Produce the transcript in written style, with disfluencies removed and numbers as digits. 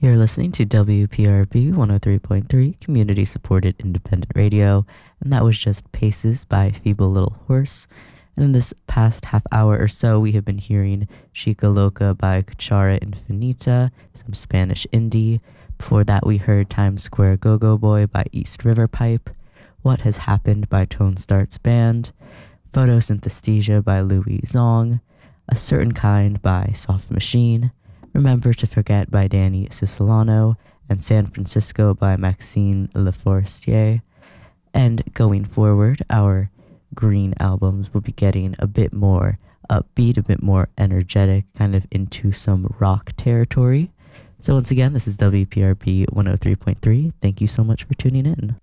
You're listening to WPRB 103.3, community supported independent radio, and that was just Paces by Feeble Little Horse. And in this past half hour or so, we have been hearing Chica Loca by Cuchara Infinita, some Spanish indie. Before that, we heard Times Square Go-Go Boy by East River Pipe, What Has Happened by Tone Starts Band, Photosynthesthesia by Louis Zong, A Certain Kind by Soft Machine, Remember to Forget by Danny Siciliano, and San Francisco by Maxine Leforestier. And going forward, our green albums will be getting a bit more upbeat, a bit more energetic, kind of into some rock territory. So once again, this is WPRB 103.3. Thank you so much for tuning in.